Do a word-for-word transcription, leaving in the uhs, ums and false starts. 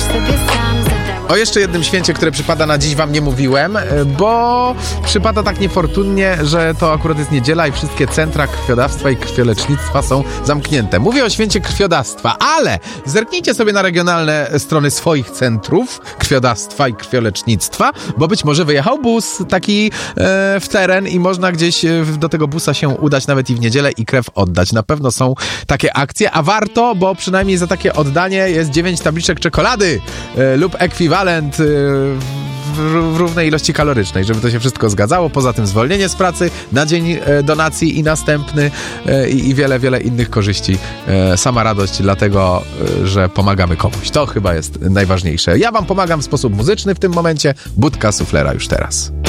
sobie sam zadałeś. O jeszcze jednym święcie, które przypada na dziś, wam nie mówiłem, bo przypada tak niefortunnie, że to akurat jest niedziela i wszystkie centra krwiodawstwa i krwiolecznictwa są zamknięte. Mówię o święcie krwiodawstwa, ale zerknijcie sobie na regionalne strony swoich centrów krwiodawstwa i krwiolecznictwa, bo być może wyjechał bus taki e, w teren i można gdzieś do tego busa się udać nawet i w niedzielę i krew oddać. Na pewno są takie akcje, a warto, bo przynajmniej za takie oddanie jest dziewięć tabliczek czekolady e, lub ekwiwalent e, w, w równej ilości kalorycznej, żeby to się wszystko zgadzało. Poza tym zwolnienie z pracy na dzień e, donacji i następny e, i wiele, wiele innych korzyści. E, sama radość dlatego, e, że pomagamy komuś. To chyba jest najważniejsze. Ja wam pomagam w sposób muzyczny w tym momencie. Budka Suflera już teraz.